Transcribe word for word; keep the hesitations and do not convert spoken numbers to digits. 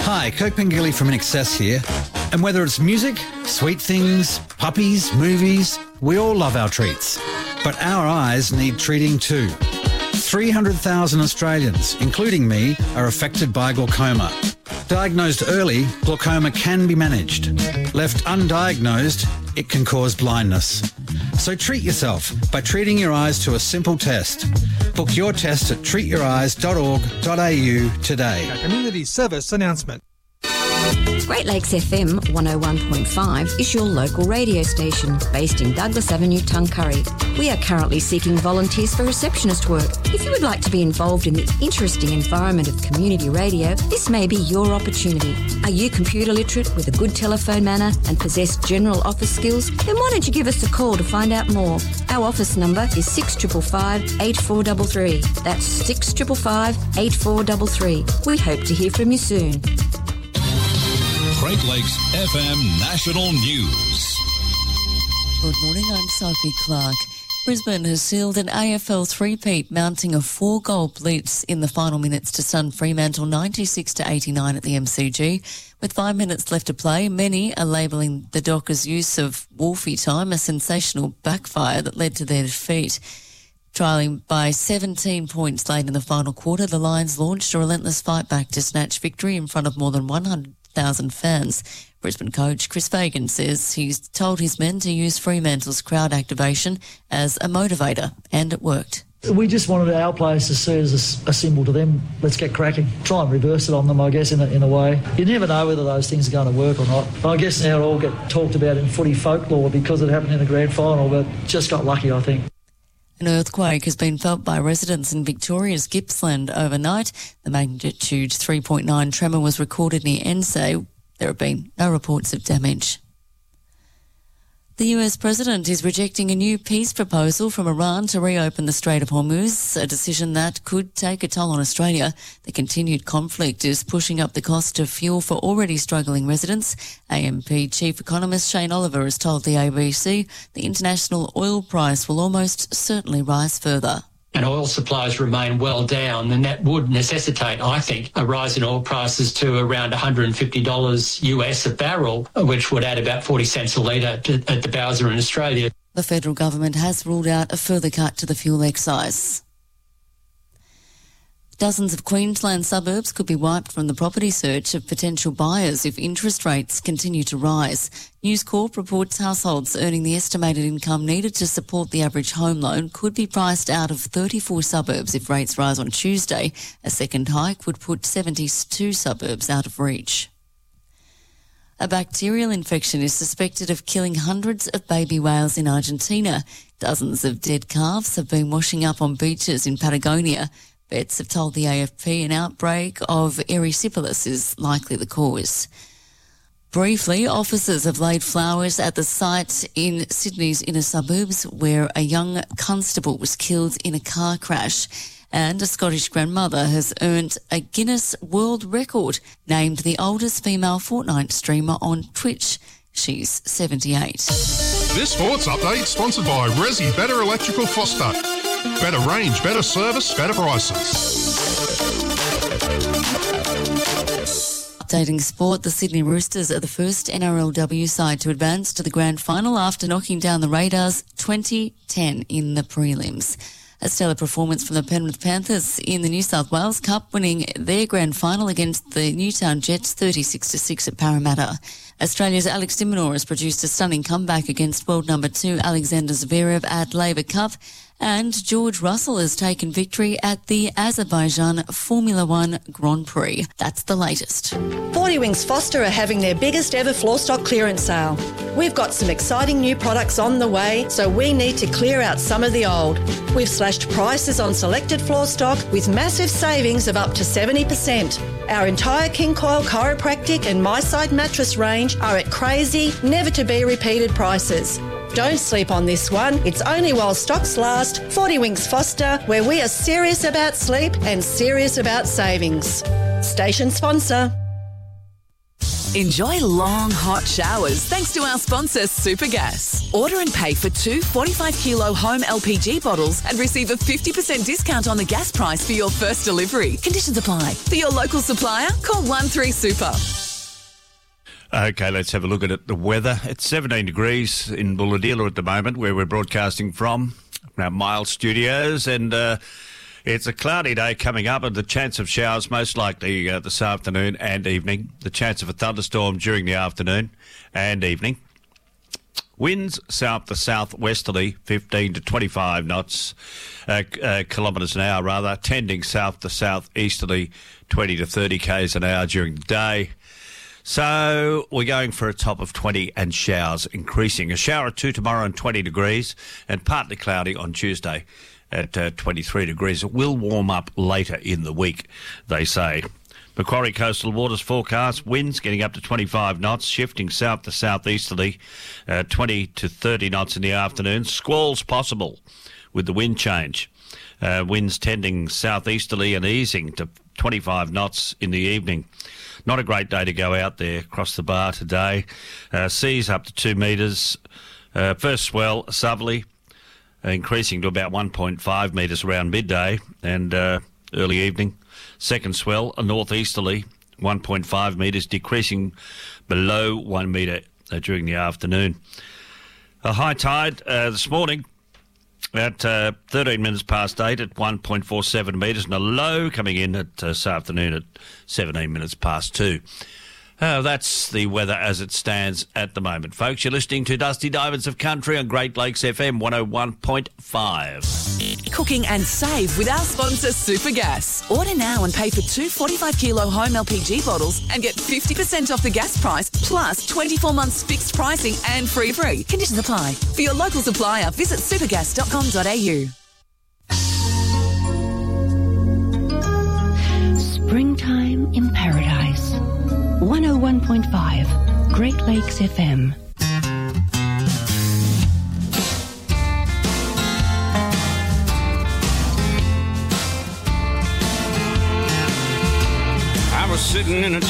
Hi, Kirk Pengilly from InXS here. And whether it's music, sweet things, puppies, movies, we all love our treats. But our eyes need treating too. three hundred thousand Australians, including me, are affected by glaucoma. Diagnosed early, glaucoma can be managed. Left undiagnosed, it can cause blindness. So treat yourself by treating your eyes to a simple test. Book your test at treat your eyes dot org dot a u today. A community service announcement. Great Lakes F M one oh one point five is your local radio station based in Douglas Avenue, Tuncurry. We are currently seeking volunteers for receptionist work. If you would like to be involved in the interesting environment of community radio, this may be your opportunity. Are you computer literate with a good telephone manner and possess general office skills? Then why don't you give us a call to find out more? Our office number is six five five, eight four three three. That's six five five, eight four three three. We hope to hear from you soon. Great Lakes F M National News. Good morning, I'm Sophie Clark. Brisbane has sealed an A F L three-peat, mounting a four-goal blitz in the final minutes to stun Fremantle ninety-six to eighty-nine at the M C G. With five minutes left to play, many are labelling the Dockers' use of Wolfie time a sensational backfire that led to their defeat. Trailing by seventeen points late in the final quarter, the Lions launched a relentless fight back to snatch victory in front of more than one hundred thousand fans. Brisbane coach Chris Fagan says he's told his men to use Fremantle's crowd activation as a motivator, and it worked. We just wanted our players to see as a, a symbol to them. Let's get cracking. Try and reverse it on them, I guess, in a, in a way. You never know whether those things are going to work or not. But I guess now it all get talked about in footy folklore because it happened in the grand final, but just got lucky, I think. An earthquake has been felt by residents in Victoria's Gippsland overnight. The magnitude three point nine tremor was recorded near Ensay. There have been no reports of damage. The U S president is rejecting a new peace proposal from Iran to reopen the Strait of Hormuz, a decision that could take a toll on Australia. The continued conflict is pushing up the cost of fuel for already struggling residents. A M P chief economist Shane Oliver has told the A B C the international oil price will almost certainly rise further. And oil supplies remain well down, then that would necessitate, I think, a rise in oil prices to around one hundred fifty dollars U S a barrel, which would add about forty cents a litre to, at the Bowser in Australia. The federal government has ruled out a further cut to the fuel excise. Dozens of Queensland suburbs could be wiped from the property search of potential buyers if interest rates continue to rise. News Corp reports households earning the estimated income needed to support the average home loan could be priced out of thirty-four suburbs if rates rise on Tuesday. A second hike would put seventy-two suburbs out of reach. A bacterial infection is suspected of killing hundreds of baby whales in Argentina. Dozens of dead calves have been washing up on beaches in Patagonia. Vets have told the A F P an outbreak of erysipelas is likely the cause. Briefly, officers have laid flowers at the site in Sydney's inner suburbs where a young constable was killed in a car crash. And a Scottish grandmother has earned a Guinness World Record, named the oldest female Fortnite streamer on Twitch. She's seventy-eight. This sports update sponsored by Resi Better Electrical Foster. Better range, better service, better prices. Updating sport, the Sydney Roosters are the first N R L W side to advance to the grand final after knocking down the Raiders twenty ten in the prelims. A stellar performance from the Penrith Panthers in the New South Wales Cup, winning their grand final against the Newtown Jets thirty-six to six at Parramatta. Australia's Alex de Minaur has produced a stunning comeback against world number two Alexander Zverev at Labour Cup, and George Russell has taken victory at the Azerbaijan Formula One Grand Prix. That's the latest. Forty Wings Foster are having their biggest ever floor stock clearance sale. We've got some exciting new products on the way, so we need to clear out some of the old. We've slashed prices on selected floor stock with massive savings of up to seventy percent. Our entire King Coil chiropractic and MySide mattress range are at crazy, never to be repeated prices. Don't sleep on this one. It's only while stocks last. Forty Wings Foster, where we are serious about sleep and serious about savings. Station sponsor. Enjoy long, hot showers thanks to our sponsor, Supergas. Order and pay for two forty-five kilo home L P G bottles and receive a fifty percent discount on the gas price for your first delivery. Conditions apply. For your local supplier, call one three super. Okay, let's have a look at it. The weather. It's seventeen degrees in Bulahdelah at the moment, where we're broadcasting from our Miles Studios, and uh, it's a cloudy day coming up, and the chance of showers most likely uh, this afternoon and evening. The chance of a thunderstorm during the afternoon and evening. Winds south to southwesterly, fifteen to twenty-five knots, uh, uh, kilometres an hour rather, tending south to southeasterly, twenty to thirty k's an hour during the day. So we're going for a top of twenty and showers increasing. A shower or two tomorrow and twenty degrees, and partly cloudy on Tuesday at uh, twenty-three degrees. It will warm up later in the week, they say. Macquarie Coastal Waters forecast, winds getting up to twenty-five knots, shifting south to southeasterly, uh, twenty to thirty knots in the afternoon. Squalls possible with the wind change. Uh, winds tending southeasterly and easing to twenty-five knots in the evening. Not a great day to go out there across the bar today. Uh, seas up to two metres. Uh, first swell, southerly, uh, increasing to about one point five metres around midday and uh, early evening. Second swell, a northeasterly, one point five metres, decreasing below one metre uh, during the afternoon. A high tide uh, this morning at uh, thirteen minutes past eight at one point four seven metres, and a low coming in at uh, this afternoon at seventeen minutes past two. Uh, that's the weather as it stands at the moment. Folks, you're listening to Dusty Diamonds of Country on Great Lakes F M one oh one point five. Cooking and save with our sponsor, Supergas. Order now and pay for two forty-five kilo home L P G bottles and get fifty percent off the gas price, plus twenty-four months fixed pricing and free free. Conditions apply. For your local supplier, visit supergas dot com dot a u. Springtime in Paradise. one oh one point five, Great Lakes F M. I was sitting in a